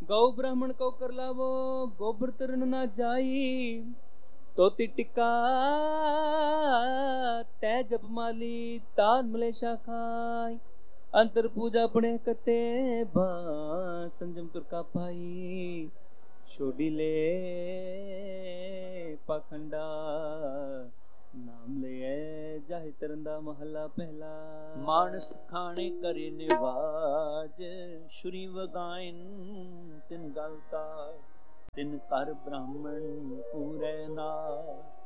गौ ब्राह्मण को कर लावो, गोबर तरन ना जाई। तोती टिक्का तै जब माली, तान मलेशा खाई। अंतर पूजा पड़े कते बा, संजम तुरका पाई। छोड़ी ले पाखंडा, नाम ले जाहि तरंदा महला पहला। मानस खाने करे निवाज, शुरी वगाइन तिन गलता। तिन कर ब्राह्मण पूरे नाज।